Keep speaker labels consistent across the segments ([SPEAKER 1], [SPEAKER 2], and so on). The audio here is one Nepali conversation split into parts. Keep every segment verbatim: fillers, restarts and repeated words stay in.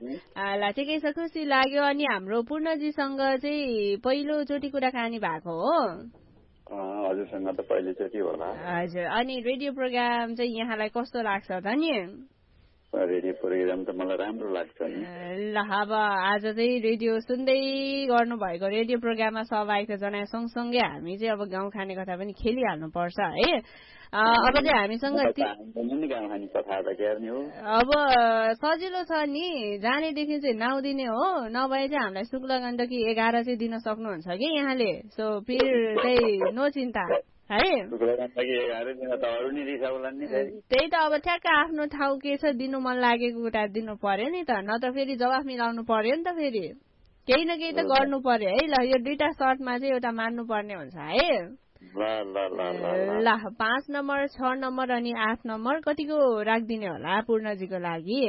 [SPEAKER 1] ल ठिकै छ, खुसी लाग्यो। अनि हाम्रो पूर्णजीसँग चाहिँ पहिलोचोटि कुराकानी भएको हो?
[SPEAKER 2] हजुरसँग त पहिलोचोटि होला।
[SPEAKER 1] हजुर, अनि रेडियो प्रोग्राम चाहिँ यहाँलाई कस्तो लाग्छ त नि?
[SPEAKER 2] रेडियो प्रोग्राम त मलाई राम्रो लाग्छ नि।
[SPEAKER 1] ल अब आज चाहिँ रेडियो सुन्दै गर्नुभएको रेडियो प्रोग्राममा सहभागिता जनाए सँगसँगै हामी चाहिँ अब गाउँ खाने कथा पनि खेलिहाल्नु पर्छ है। अब चाहिँ हामीसँग अब सजिलो छ नि, जानेदेखि चाहिँ नाउदिने हो, नभए चाहिँ हामीलाई शुक्ल गण्डकी एघार चाहिँ दिन सक्नुहुन्छ कि यहाँले। सो फिर चाहिँ नो चिन्ता है। त्यही त, अब ठ्याक्क आफ्नो ठाउँ के छ दिनु मन लागेको कुरा दिनु पर्यो नि त, न त फेरि जवाफ मिलाउनु पर्यो नि त, फेरि केही न केही त गर्नु पर्यो है। ल यो दुईटा सर्टमा चाहिँ एउटा मान्नु पर्ने हुन्छ है। ल पाँच नम्बर, छ नम्बर अनि आठ नम्बर कतिको राखिदिने होला पूर्णजीको लागि?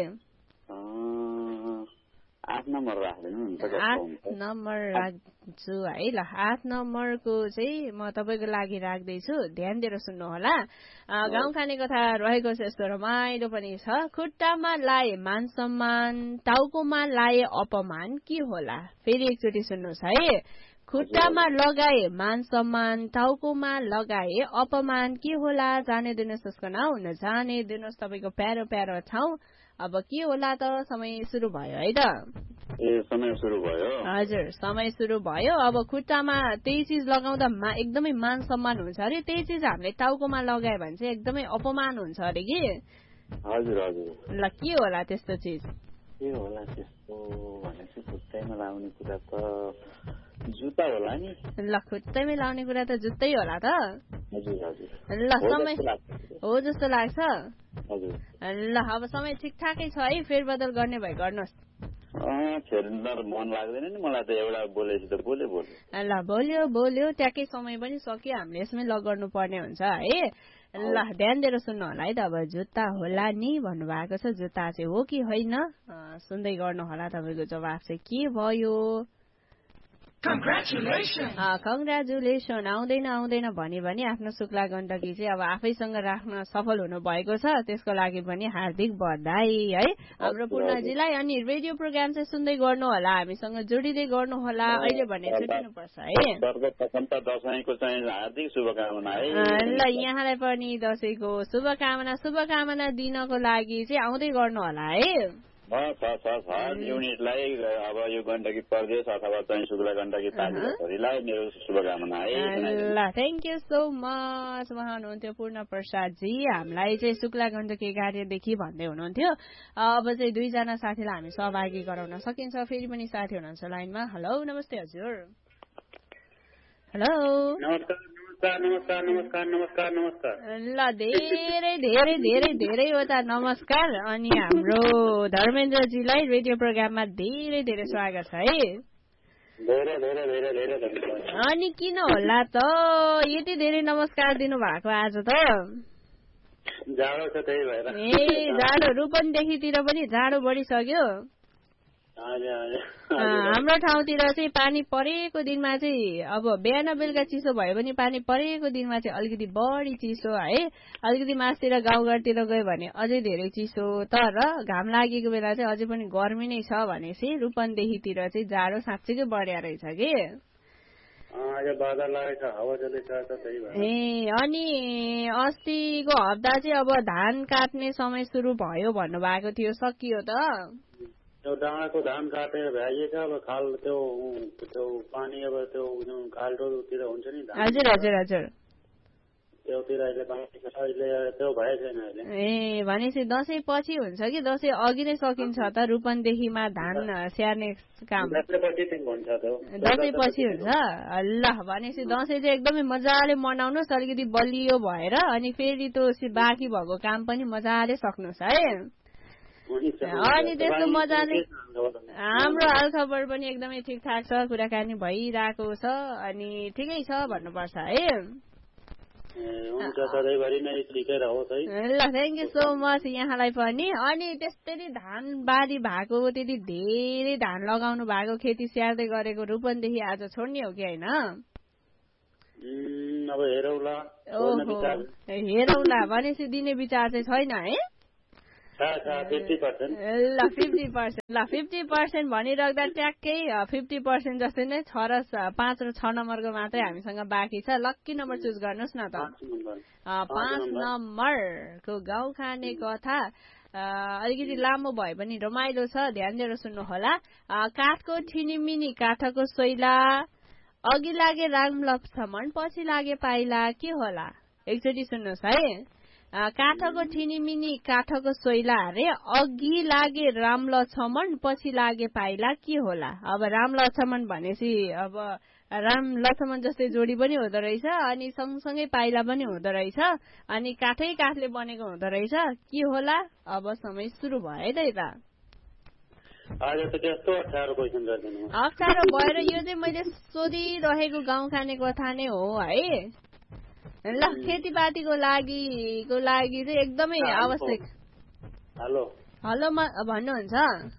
[SPEAKER 2] आठ नम्बर राख्दिनु।
[SPEAKER 1] आठ नम्बर राख्छु है। ल आठ नम्बरको चाहिँ म तपाईँको लागि राख्दैछु, ध्यान दिएर सुन्नु होला। गाउँ खाने कथा रहेको छ, यस्तो रमाइलो पनि छ। खुट्टामा लाए मान सम्मान, टाउकोमा लाए अपमान के होला? फेरि एकचोटि सुन्नुहोस् है। खुट्टामा लगाए मान सम्मान, टाउकोमा लगाए अपमान के होला? जाने दिनुहोस् उसको नाउँ, नजाने दिनुहोस् तपाईँको प्यारो प्यारो ठाउँ। अब के होला त? समय सुरु भयो है त?
[SPEAKER 2] ए समय सुरु भयो।
[SPEAKER 1] हजुर, समय सुरु भयो। अब खुट्टामा त्यही चिज लगाउँदा एकदमै मान सम्मान हुन्छ अरे, त्यही चिज हामीले टाउकोमा लगायो भने चाहिँ एकदमै अपमान हुन्छ अरे कि?
[SPEAKER 2] हजुर हजुर।
[SPEAKER 1] ल के होला त्यस्तो चिज?
[SPEAKER 2] के होला त्यस्तो भनेपछि खुट्टैमा लाउने कुरा त जुत्ता होला नि।
[SPEAKER 1] ल खुट्टैमा लाउने कुरा त जुत्तै होला त?
[SPEAKER 2] हजुर हजुर।
[SPEAKER 1] ल समय हो जस्तो लाग्छ।
[SPEAKER 2] हजुर।
[SPEAKER 1] ल अब समय ठिकठाकै छ है, फेरबदल गर्ने भए गर्नुहोस्।
[SPEAKER 2] मन लाग्दैन नि मलाई त, एउटा बोलेपछि त बोल्यो बोल्यो।
[SPEAKER 1] ल बोल्यो बोल्यो, ट्याक्कै समय पनि सक्यो, हामीले यसमै लगाउनु पर्ने हुन्छ है। ल ध्यान दिएर सुन्नु होला है त। अब जुत्ता होला नि भन्नुभएको छ, जुत्ता चाहिँ हो कि होइन सुन्दै गर्नु होला। तपाईँको जवाफ चाहिँ के भयो? कङ्ग्रेचुलेसन। आउँदैन आउँदैन भनी भनी आफ्नो शुक्ला गण्डकी चाहिँ अब आफैसँग राख्न सफल हुनु भएको छ, त्यसको लागि पनि हार्दिक बधाई है हाम्रो पूर्णजीलाई। अनि रेडियो प्रोग्राम चाहिँ सुन्दै गर्नु होला, हामीसँग जोडिँदै गर्नु होला। अहिले भने छुट्टिनुपर्छ है।
[SPEAKER 2] दसैँको चाहिँ हार्दिक शुभकामना है।
[SPEAKER 1] ल यहाँलाई पनि दसैँको शुभकामना। शुभकामना दिनको लागि चाहिँ आउँदै गर्नु होला है।
[SPEAKER 2] युनिटलाई अब यो गण्डकी प्रदेश अथवा चाहिँ शुक्ला गण्डकी पालिकालाई मेरो शुभकामना है।
[SPEAKER 1] ल थ्याङ्क यू सो मच। उहाँ हुनुहुन्थ्यो पूर्ण प्रसादजी, हामीलाई चाहिँ शुक्ला गण्डकी एघारदेखि भन्दै हुनुहुन्थ्यो। अब चाहिँ दुईजना साथीलाई हामी सहभागी गराउन सकिन्छ। फेरि पनि साथी हुनुहुन्छ लाइनमा। हेलो नमस्ते हजुर। हेलो
[SPEAKER 3] नमस्कार नमस्कार नमस्कार नमस्कार।
[SPEAKER 1] ल धेरै धेरै धेरै धेरैवटा नमस्कार। अनि हाम्रो धर्मेन्द्रजीलाई रेडियो प्रोग्राममा धेरै धेरै स्वागत छ है।
[SPEAKER 3] धेरै धेरै धेरै धेरै धन्यवाद।
[SPEAKER 1] अनि किन होला त यति धेरै नमस्कार दिनु भएको आज त?
[SPEAKER 3] जाडो छ त्यही भएर।
[SPEAKER 1] ए जाडो, रूपन्देहीतिर पनि जाडो बढिसक्यो। हाम्रो ठाउँतिर चाहिँ पानी परेको दिनमा चाहिँ अब बिहान बेलुका चिसो भयो भने पानी परेको दिनमा चाहिँ अलिकति बढी चिसो है। अलिकति मासतिर गाउँघरतिर गयो भने अझै धेरै चिसो, तर घाम लागेको बेला चाहिँ अझै पनि गर्मी नै छ भनेपछि रूपन्देहीतिर चाहिँ जाडो साँच्चैकै बढ्या रहेछ कि। ए अनि अस्तिको हप्ता चाहिँ अब धान काट्ने समय सुरु भयो भन्नुभएको थियो, सकियो त?
[SPEAKER 3] त्यो डाँडाको धान काटेर भ्याइएछ, अब खाल त्यो त्यो पानी अब त्यो खाल्टोतिर हुन्छ नि।
[SPEAKER 1] हजुर हजुर हजुर।
[SPEAKER 3] त्योतिर अहिले अहिले त्यो भए छैन अहिले।
[SPEAKER 1] ए भनेपछि दसैँ पछि हुन्छ कि दसैँ अघि नै सकिन्छ त रूपन्देहीमा धान स्याहार्ने काम? दसैँ पछि हुन्छ। ल भनेपछि दसैँ चाहिँ एकदमै मजाले मनाउनुहोस्, अलिकति बलियो भएर, अनि फेरि त्यो बाँकी भएको काम पनि मजाले सक्नुहोस् है। अनि त्यस्तो मजाले हाम्रो हालखबर पनि एकदमै ठिकठाक छ, कुराकानी भइरहेको छ अनि ठिकै छ भन्नुपर्छ है। ल थ्याङ्क यू सो मच यहाँलाई पनि। अनि त्यसरी धान बारी भएको, त्यति धेरै धान लगाउनु भएको, खेती स्याहार्दै गरेको रूपन्देही आज छोड्ने हो कि होइन?
[SPEAKER 3] हेरौला
[SPEAKER 1] हेरौला भनेपछि दिने विचार चाहिँ छैन है?
[SPEAKER 3] फिफ्टी पर्सेन्ट
[SPEAKER 1] ल फिफ्टी पर्सेन्ट ल फिफ्टी पर्सेन्ट भनिराख्दा ट्याक्कै फिफ्टी पर्सेन्ट जस्तै नै छ र पाँच र छ नम्बरको मात्रै हामीसँग बाँकी छ। लक्की नम्बर चुज गर्नुहोस् न त। पाँच नम्बरको गाउँ खाने कथा अलिकति लामो भए पनि रमाइलो छ, ध्यान दिएर सुन्नु होला। काठको ठिनिमिनी काठको सोइला, अघि लागे राम लक्ष्मण पछि लागे पाइला, के होला? एकचोटि सुन्नुहोस् है। काठको ठिनिमिनी काठको सोइला अरे अघि लागे राम लक्ष्मण पछि लागे पाइला, के होला? अब राम लक्ष्मण भनेपछि अब राम लक्ष्मण जस्तै जोडी पनि हुँदो रहेछ, अनि सँगसँगै पाइला पनि हुँदो रहेछ, अनि काठै काठले बनेको हुँदो रहेछ, के होला? अब समय सुरु भयो है त। अप्ठ्यारो भएर यो चाहिँ मैले सोधिरहेको गाउँ खाने कथा नै हो है। ल खेतीपातीको लागि को लागि चाहिँ एकदमै आवश्यक।
[SPEAKER 3] हेलो
[SPEAKER 1] हेलो भन्नुहुन्छ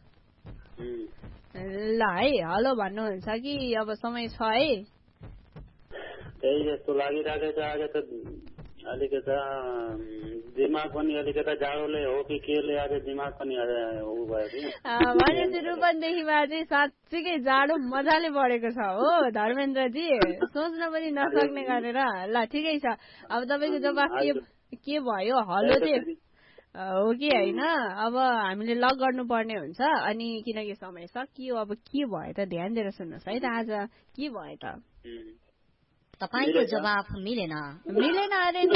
[SPEAKER 1] ल है, हेलो भन्नुहुन्छ कि अब समय छ है?
[SPEAKER 3] त्यही जस्तो लागिरहेको छ। आज त अलिकता दिमाग पनि अलिकता जाडोले हो कि केले आज दिमाग पनि उ भयो कि
[SPEAKER 1] भनेपछि रूपन्देहीमा चाहिँ साँच्चीकै जाडो मजाले बढेको छ हो धर्मेन्द्रजी, सोच्न पनि नसक्ने गरेर। ल ठिकै छ, अब तपाईँको जवाफ के के भयो? हलो चाहिँ हो कि होइन? अब हामीले लक गर्नुपर्ने हुन्छ, अनि किनकि समय सकियो। अब के भयो त? ध्यान दिएर सुन्नुहोस् है त। आज के भयो त?
[SPEAKER 4] तपाईको जवाफ मिलेन।
[SPEAKER 1] मिलेन अरे नि,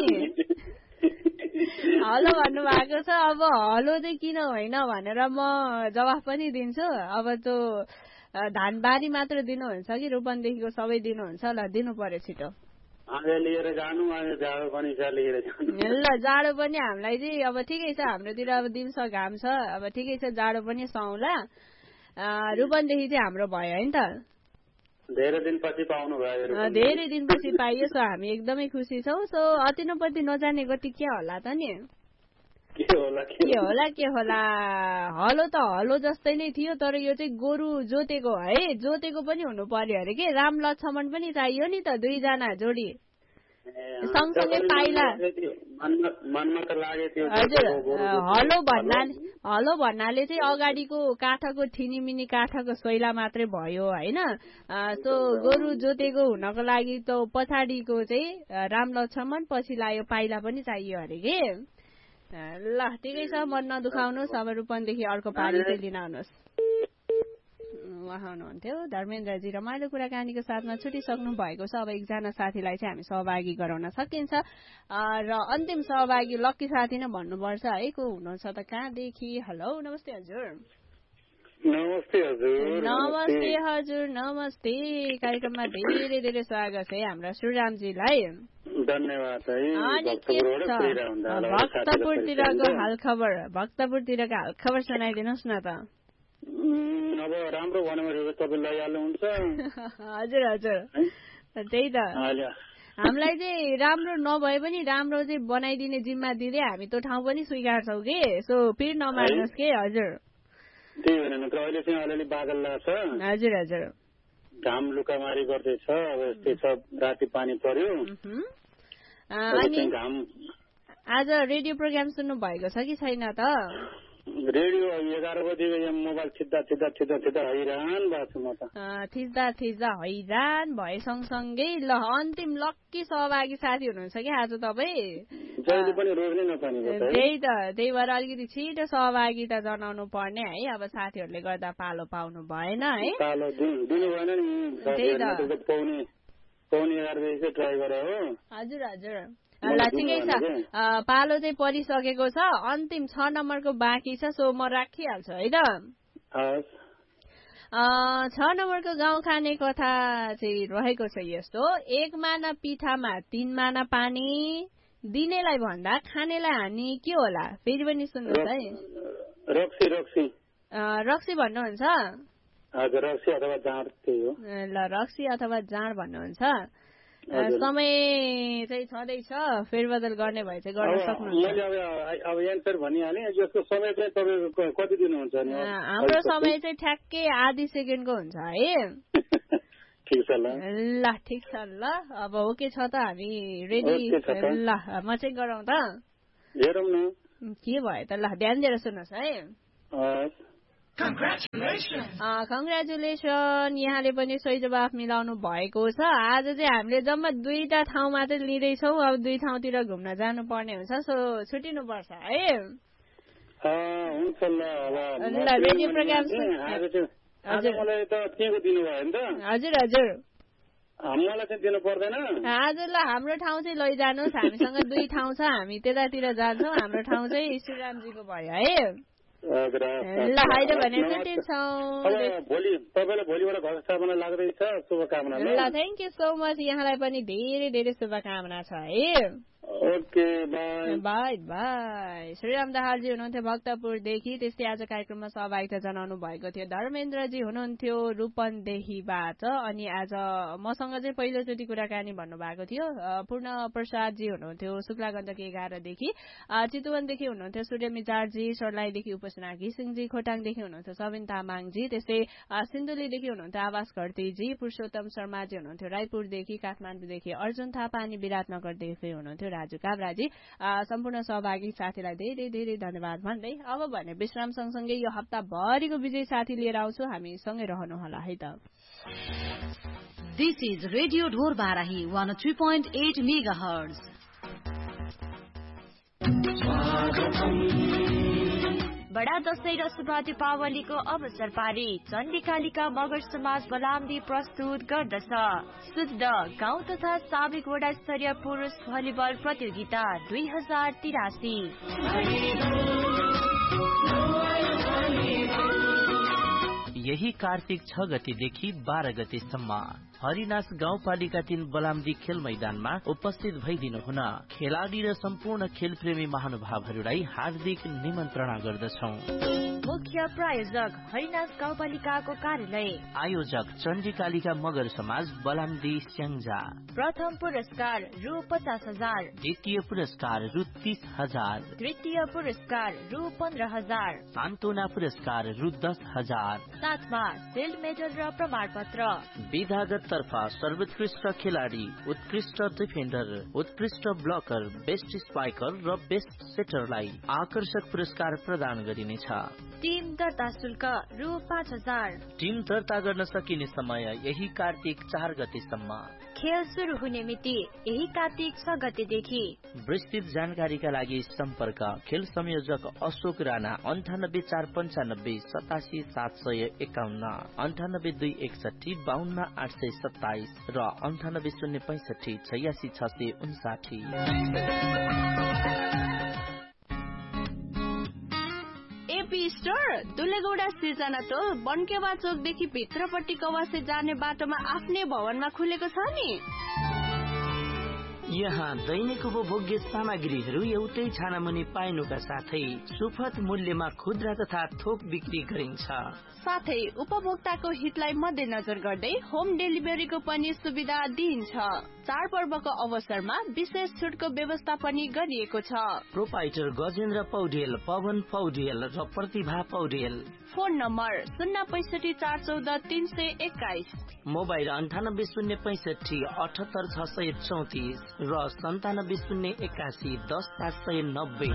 [SPEAKER 1] हलो भन्नु भएको छ। अब हलो चाहिँ किन होइन भनेर म जवाफ पनि दिन्छु। अब त्यो धानबारी मात्र दिनुहुन्छ कि रूपन्देहीको सबै दिनुहुन्छ? ल दिनु पर्यो छिटो।
[SPEAKER 3] लिएर जानु, जाडो पनि लिएर जानु।
[SPEAKER 1] ल जाडो पनि हामीलाई चाहिँ अब ठिकै छ, हाम्रोतिर अब दिउँसो घाम छ, अब ठिकै छ, जाडो पनि सौला। रूपन्देही चाहिँ हाम्रो भयो है नि त।
[SPEAKER 3] धेरै दिनपछि पाउनु भयो।
[SPEAKER 1] धेरै दिनपछि पाइयो, सो हामी एकदमै खुसी छौँ। सो अतिनपति नजाने गति के होला त नि?
[SPEAKER 3] के होला
[SPEAKER 1] के होला के होला? हलो त हलो जस्तै नै थियो, तर यो चाहिँ गोरु जोतेको है, जोतेको पनि हुनु पर्यो अरे के। राम लक्ष्मण पनि चाहियो नि त, दुईजना जोडी सँगसँगै पाइला। हजुर, हलो भन्नाले हलो भन्नाले चाहिँ अगाडिको काठको ठिनिमिनी काठको सोइला मात्रै भयो होइन। सो गोरु जोतेको हुनको लागि त पछाडिको चाहिँ राम लक्ष्मण, पछि लाग्यो पाइला पनि चाहियो अरे के। ल ठिकै छ, मन नदुखाउनुहोस्। अब रूपन्देखि अर्को पाली चाहिँ लिन आउनुहोस्। उहाँ हुनुहुन्थ्यो धर्मेन्द्रजी। रमाइलो कुराकानीको साथमा छुटिसक्नु भएको छ। अब एकजना साथीलाई चाहिँ हामी सहभागी गराउन सकिन्छ, र अन्तिम सहभागी लक्की साथी नै भन्नुपर्छ है। को हुनुहुन्छ त कहाँदेखि? हेलो, नमस्ते हजुर।
[SPEAKER 3] नमस्ते हजुर।
[SPEAKER 1] नमस्ते हजुर, नमस्ते। कार्यक्रममा धेरै धेरै स्वागत है हाम्रा श्रीरामजीलाई।
[SPEAKER 3] धन्यवाद है।
[SPEAKER 1] अनि के छ भक्तपुरतिरको हाल खबर? भक्तपुरतिरको हाल खबर सुनाइदिनुहोस् न त।
[SPEAKER 3] अब राम्रो भनेपछि तपाईँ लैहाल्नुहुन्छ।
[SPEAKER 1] हजुर हजुर, त्यही त। हामीलाई चाहिँ राम्रो नभए पनि राम्रो चाहिँ बनाइदिने जिम्मा दिँदै हामी त्यो ठाउँ पनि स्वीकार्छौँ कि। सो फेरि नमान्नुहोस् के। हजुर
[SPEAKER 3] त्यही भनेर त अहिले चाहिँ अलिअलि बादल लाग्छ।
[SPEAKER 1] हजुर हजुर,
[SPEAKER 3] घाम लुकामारी गर्दैछ। अब यस्तै छ, राति पानी पर्यो।
[SPEAKER 1] अनि आज रेडियो प्रोग्राम सुन्नु भएको छ कि छैन त?
[SPEAKER 3] रेडियो एघार बजी मोबाइल थिच्दा थिच्दा थिच्दा थिच्दा हैरान भएको छु म त।
[SPEAKER 1] थिच्दा थिच्दा हैरान भए सँगसँगै ल अन्तिम लक्की सहभागी साथी हुनुहुन्छ कि आज तपाईँ?
[SPEAKER 3] जहिले पनि रोक्नै नपाउने।
[SPEAKER 1] त्यही त, त्यही भएर अलिकति छिटो सहभागिता जनाउनु पर्ने है। अब साथीहरूले गर्दा पालो पाउनु भएन है।
[SPEAKER 3] पालो दिनु भएन नि।
[SPEAKER 1] त्यही त,
[SPEAKER 3] पाउने पाउने एघार बजी चाहिँ ट्राई गरे हो।
[SPEAKER 1] हजुर हजुर, ल ठिकै छ। पालो चाहिँ परिसकेको छ, अन्तिम छ नम्बरको बाँकी छ। सो म राखिहाल्छु है त। छ नम्बरको गाउँ खाने कथा चाहिँ रहेको छ यस्तो। एक माना पिठामा तीन माना पानी, दिनेलाई भन्दा खानेलाई हानि, के होला? फेरि पनि सुन्नुहोस् है।
[SPEAKER 3] रक्सी रक्सी
[SPEAKER 1] रक्सी भन्नुहुन्छ?
[SPEAKER 3] हजुर, रक्सी अथवा जाँड त्यही हो।
[SPEAKER 1] ल रक्सी अथवा जाँड भन्नुहुन्छ। समय चाहिँ छँदैछ, फेरबदल गर्ने भए चाहिँ गर्न सक्नुहुन्छ।
[SPEAKER 3] मैले अब एन्सर भनिहालेँ। यसको समय चाहिँ तपाईँको कति दिनुहुन्छ?
[SPEAKER 1] हाम्रो समय चाहिँ ठ्याक्कै आधी सेकेन्डको हुन्छ है।
[SPEAKER 3] ठिक छ ल।
[SPEAKER 1] ल ठिक छ ल। अब ओके छ त, हामी रेडी? ल म चेक गरौँ त।
[SPEAKER 3] हेरौँ न।
[SPEAKER 1] के भयो त ल ध्यान दिएर सुन्नुहोस् है कङ्ग्रेचुलेसन यहाँले पनि सही जवाफ मिलाउनु भएको छ आज चाहिँ हामीले जम्मा दुईटा ठाउँमा चाहिँ लिँदैछौँ अब दुई ठाउँतिर घुम्न जानुपर्ने हुन्छ सो छुटिनुपर्छ है ल रेडियो प्रोग्राम हजुर हजुर
[SPEAKER 3] मलाई चाहिँ दिनु पर्दैन
[SPEAKER 1] हजुर ल हाम्रो ठाउँ चाहिँ लैजानुहोस् हामीसँग दुई ठाउँ छ हामी त्यतातिर जान्छौँ हाम्रो ठाउँ चाहिँ श्रीरामजीको भयो है ल होइन भने
[SPEAKER 3] भोलि तपाईँलाई भोलिबाट घर स्थापना लाग्दैछ शुभकामना
[SPEAKER 1] ल थ्याङ्क यू सो मच यहाँलाई पनि धेरै धेरै शुभकामना छ है
[SPEAKER 3] okay by
[SPEAKER 1] by by Shriram दाहालजी हुनुहुन्थ्यो भक्तपुरदेखि त्यस्तै आज कार्यक्रममा सहभागिता जनाउनु भएको थियो धर्मेन्द्रजी हुनुहुन्थ्यो रूपन्देहीबाट अनि आज मसँग चाहिँ पहिलोचोटि कुराकानी भन्नुभएको थियो पूर्ण प्रसादजी हुनुहुन्थ्यो शुक्ला गण्डकी एघारदेखि चितवनदेखि हुनुहुन्थ्यो सूर्य मिजारजी सर्लाहीदेखि उपासना घिसिङजी खोटाङदेखि हुनुहुन्थ्यो सबिन तामाङजी त्यस्तै सिन्धुलीदेखि हुनुहुन्थ्यो आवास घरतीजी पुरुषोत्तम शर्माजी हुनुहुन्थ्यो रायपुरदेखि काठमाडौँदेखि अर्जुन थापा अनि विराटनगरदेखि हुनुहुन्थ्यो राजु काभ्राजी सम्पूर्ण सहभागी साथीलाई धेरै धेरै धन्यवाद भन्दै अब भने विश्राम सँगसँगै यो हप्ताभरिको विजय साथी लिएर आउँछु हामी सँगै रहनुहोला है त
[SPEAKER 5] दिस इज रेडियो ढोर Barahi one three point at megahertz
[SPEAKER 6] बडा दशैं र शुभ दीपावलीको अवसर पारी चण्डीकालिका मगर समाज बलामदी प्रस्तुत गर्दछ शुद्ध गाउँ तथा साबिक वडा स्तरीय पुरुष भलिबल प्रतियोगिता दुई हजार तिरासी
[SPEAKER 7] यही कार्तिक छ गतेदेखि बाह्र गतेसम्म हरिनास गाउँपालिका तीन बलामदी खेल मैदानमा उपस्थित भइदिनु हुन खेलाडी र सम्पूर्ण खेलप्रेमी महानुभावहरूलाई हार्दिक निमन्त्रणा गर्दछौ।
[SPEAKER 6] मुख्य प्रायोजक हरिनास गाउँपालिकाको कार्यालय
[SPEAKER 7] आयोजक चण्डीकालिका मगर समाज बलामदी स्याङ्जा
[SPEAKER 6] प्रथम पुरस्कार रु पचास हजार
[SPEAKER 7] द्वितीय पुरस्कार रु तीस हजार
[SPEAKER 6] तृतीय पुरस्कार रु पन्ध्र हजार
[SPEAKER 7] सान्त्वना पुरस्कार रु दस हजार
[SPEAKER 6] साथमा सिल्ड मेडल र प्रमाण पत्र
[SPEAKER 7] विधागत तर्फा सर्वोत्कृष्ट खेलाडी उत्कृष्ट डिफेन्डर उत्कृष्ट ब्लकर बेस्ट स्ट्राइकर र बेस्ट सेटरलाई आकर्षक पुरस्कार प्रदान गरिनेछ।
[SPEAKER 6] टिम दर्ता शुल्क रु पाँच हजार
[SPEAKER 7] टिम दर्ता गर्न सकिने समय यही कार्तिक चार गतेसम्म
[SPEAKER 6] खेल शुरू हुने मिति यही कार्तिक छ गतेदेखि
[SPEAKER 7] विस्तृत जानकारीका लागि सम्पर्क खेल संयोजक अशोक राणा अन्ठानब्बे चार पञ्चानब्बे सतासी सात सय एकाउन्न अन्ठानब्बे दुई एकसठी बाहन्न आठ सय सत्ताइस र अन्ठानब्बे शून्य पैंसठी छयासी छ सय उन्साठी।
[SPEAKER 1] एपी स्टोर दुलेगौडा सिर्जना टोल बनकेवा चोकदेखि भित्रपट्टि कवासे जाने बाटोमा आफ्नै भवनमा खुलेको छ नि।
[SPEAKER 7] यहाँ दैनिक उपभोग्य सामग्रीहरू एउटै छानामुनि पाइनुका साथै सुपथ मूल्यमा खुद्रा तथा थोक बिक्री गरिन्छ।
[SPEAKER 1] साथै उपभोक्ताको हितलाई मध्यनजर गर्दै होम डेलिभरीको पनि सुविधा दिइन्छ। चाडपर्वको अवसरमा विशेष छुटको व्यवस्था पनि गरिएको छ।
[SPEAKER 7] प्रोपाइटर गजेन्द्र पौडेल, पवन पौडेल र प्रतिभा पौडेल।
[SPEAKER 1] फोन नम्बर शून्य पैसठी चार चौध तीन सय एक्काइस
[SPEAKER 7] मोबाइल अन्ठानब्बे शून्य पैसठी अठहत्तर छ सय चौतिस र सन्तानब्बे शून्य एकासी दस सात सय नब्बे।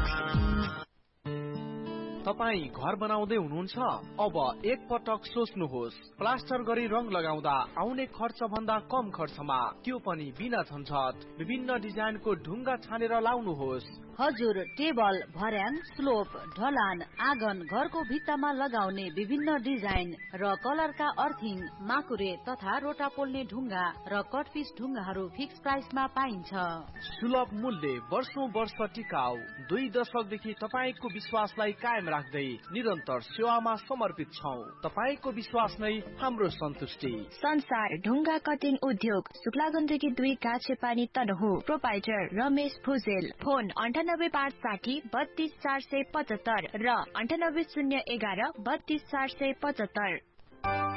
[SPEAKER 8] तपाईँ घर बनाउँदै हुनुहुन्छ? अब एक पटक सोच्नुहोस्, प्लास्टर गरी रङ लगाउँदा आउने खर्च भन्दा कम खर्चमा, त्यो पनि बिना झन्झट। विभिन्न डिजाइनको ढुङ्गा छानेर लाउनुहोस्।
[SPEAKER 5] हजुर, टेबल, भर्याङ, स्लोप, ढलान, आँगन, घरको भित्तामा लगाउने विभिन्न डिजाइन र कलरका अर्थिङ, माकुरे तथा रोटा पोल्ने ढुङ्गा र कटपिस ढुङ्गाहरू फिक्स प्राइसमा पाइन्छ।
[SPEAKER 8] सुलभ मूल्य, वर्षौं वर्ष टिकाउ। दुई दशकदेखि तपाईँको विश्वासलाई कायम राख्दै निरन्तर सेवामा समर्पित छौं। तपाईँको विश्वास नै हाम्रो सन्तुष्टि।
[SPEAKER 6] संसार ढुङ्गा कटिङ उद्योग, शुक्लागण्डकी दुई काछेपानी तनहु। प्रोपाइटर रमेश भुजेल। फोन अन्ठानब्बे पाँच साठी बत्तीस चार सय पचहत्तर र अन्ठानब्बे शून्य एघार बत्तीस चार सय पचहत्तर।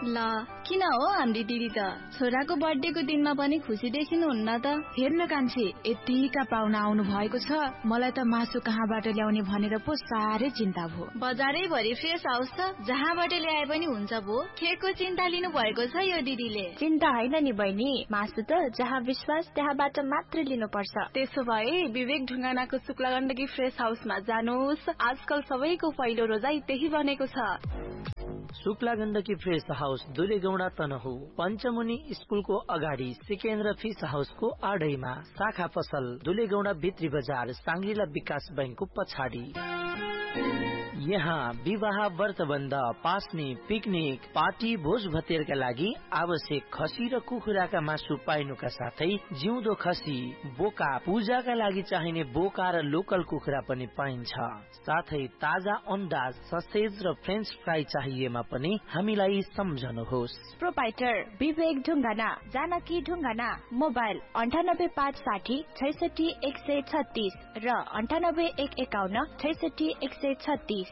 [SPEAKER 9] ल किन हो हाम्री दिदी त छोराको बर्थडेको दिनमा पनि खुसी देखिनुहुन्न त।
[SPEAKER 10] हेर्न कान्छी यतिका पाहुना आउनु भएको छ, मलाई त मासु कहाँबाट ल्याउने भनेर पो साह्रै चिन्ता भयो।
[SPEAKER 9] बजारै भरि फ्रेस हाउस त जहाँबाट ल्याए पनि हुन्छ भो। केको चिन्ता लिनु भएको छ यो दिदीले।
[SPEAKER 6] चिन्ता होइन नि बहिनी, मासु त जहाँ विश्वास त्यहाँबाट मात्र लिनुपर्छ।
[SPEAKER 9] त्यसो भए विवेक ढुङ्गानाको शुक्ला गण्डकी फ्रेस हाउसमा जानुहोस्। आजकल सबैको पहिलो रोजाइ त्यही बनेको छ।
[SPEAKER 7] शुक्ला गण्डकी फ्रेस हाउस दुलेगौडा तनहु पञ्चमुनि स्कुलको अगाडि सिकेन्द्र फिस हाउसको आडैमा, शाखा पसल दुलेगौडा भित्री बजार साङ्ग्रिला विकास बैंकको पछाडि। यहाँ विवाह, व्रतबन्ध, पास्ने, पिकनिक, पार्टी, भोज भतेरका लागि आवश्यक खसी र कुखुराका मासु पाइनुका साथै जिउँदो खसी, बोका, पूजाका लागि चाहिने बोका र लोकल कुखुरा पनि पाइन्छ। साथै ताजा अन्डा, ससेज र फ्रेन्च फ्राई चाहिएमा पनि हामीलाई सम्झनुहोस्।
[SPEAKER 6] प्रोपाइटर विवेक ढुङ्गाना, जानकी ढुङ्गाना। मोबाइल अन्ठानब्बे पाँच साठी छैसठी एक सय छत्तीस र अन्ठानब्बे एक एकाउन्न छैसठी एक सय छत्तीस।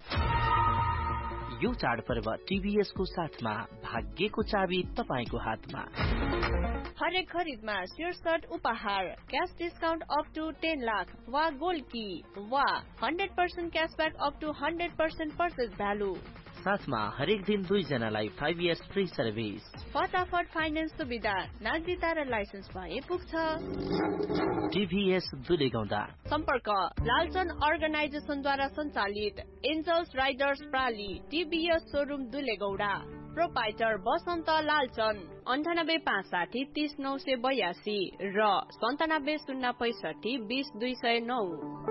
[SPEAKER 7] यो चाडपर्व टीभीएस को साथमा, भाग्यको चाबी तपाईको हातमा।
[SPEAKER 1] हरेक खरिदमा शीर्षक उपहार, cash discount up two ten lakh वा गोल्ड की वा hundred percent क्याशब्याक up two hundred percent purchase value.
[SPEAKER 7] साथमा हरेक दिन दुईजनालाई फाइभ इयर्स फ्री सर्भिस।
[SPEAKER 1] फटाफट फाइनेन्स सुविधा, नागरिकता र लाइसेन्स भए पुग्छ।
[SPEAKER 7] टीभीएस दुलेगौडा।
[SPEAKER 1] सम्पर्क लालचन अर्गनाइजेसनद्वारा सञ्चालित angels Riders प्राली, TVS showroom दुलेगौडा। Proprietor बसन्त लालचन, अन्ठानब्बे पाँच साठी तीस नौ सय बयासी र सन्तानब्बे शून्य पैसठी बीस दुई सय नौ।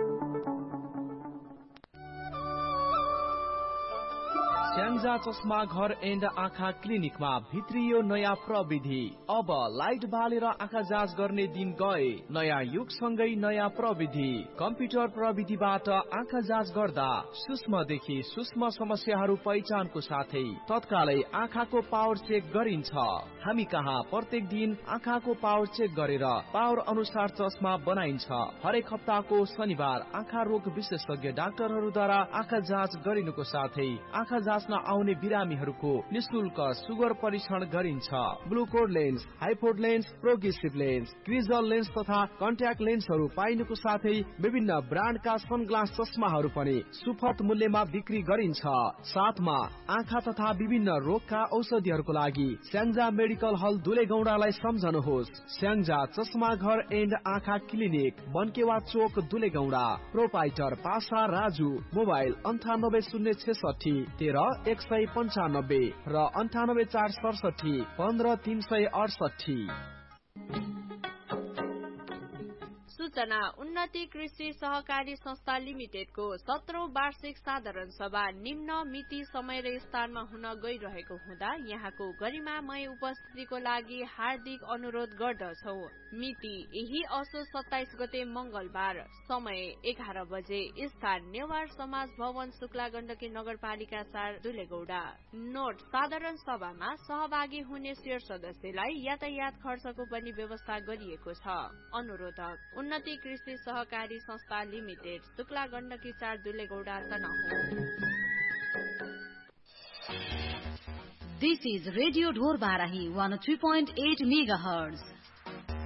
[SPEAKER 8] स्याङ्जा चस्मा घर एन्ड आँखा क्लिनिकमा भित्रियो नयाँ प्रविधि। अब लाइट बालेर आँखा जाँच गर्ने दिन गए। नयाँ युगसँगै नयाँ प्रविधि। कम्प्युटर प्रविधिबाट आँखा जाँच गर्दा सूक्ष्मदेखि सूक्ष्म समस्याहरू पहिचानको साथै तत्कालै आँखाको पावर चेक गरिन्छ। हामी कहाँ प्रत्येक दिन आँखाको पावर चेक गरेर पावर अनुसार चस्मा बनाइन्छ। हरेक हप्ताको शनिबार आँखा रोग विशेषज्ञ डाक्टरहरूद्वारा आँखा जाँच गरिनुको साथै आँखा जाँच आउने बिरामीहरूको निशुल्क सुगर परीक्षण गरिन्छ। ग्लुकोड lens, हाइपोड lens, progressive lens, क्रिजल lens तथा कन्ट्याक्ट लेन्सहरू पाइनुको साथै विभिन्न ब्रान्डका सनग्लास चस्माहरू पनि सुपथ मूल्यमा बिक्री गरिन्छ। साथमा आँखा तथा विभिन्न रोगका औषधिहरूको लागि स्याङ्जा मेडिकल हल दुलेगौडालाई सम्झनुहोस्। स्याङ्जा चस्मा घर एन्ड आँखा क्लिनिक, बनकेवा चोक दुलेगौडा। प्रोपाइटर पासा राजु। मोबाइल अन्ठानब्बे शून्य छेसठी तेह्र एक सय पन्चानब्बे र अन्ठानब्बे चार सडसठी पन्ध्र तीन सय अडसठी।
[SPEAKER 1] सूचना उन्नति कृषि सहकारी संस्था लिमिटेडको सत्रौं वार्षिक साधारण सभा निम्न मिति, समय र स्थानमा हुन गइरहेको हुँदा यहाँको गरिमामय उपस्थितिको लागि हार्दिक अनुरोध गर्दछौ। मिति यही असोज सत्ताइस गते मंगलबार, समय एघार बजे, स्थान नेवार समाज भवन, शुक्ला गण्डकी नगरपालिका चार दुलेगौडा। नोट, साधारण सभामा सहभागी हुने शेर सदस्यलाई यातायात खर्चको पनि व्यवस्था गरिएको छ। अनुरोधक उन्नति कृषि सहकारी संस्था लिमिटेड, शुक्ला गण्डकी चार दुलेगौडा Tanahun.
[SPEAKER 5] This is Radio Dhor Barahi one oh three point eight megahertz.